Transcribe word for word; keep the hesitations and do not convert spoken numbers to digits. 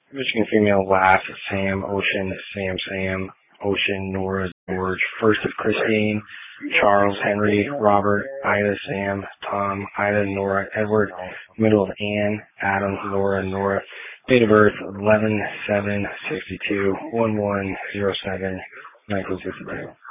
Michigan female last, Sam, Ocean, Sam, Sam, Ocean, Nora, George. First of Christine, Charles, Henry, Robert, Ida, Sam, Tom, Ida, Nora, Edward. Middle of Ann, Adam, Laura, Nora. Date of birth, eleven seven sixty-two, one one zero seven, nineteen sixty-two.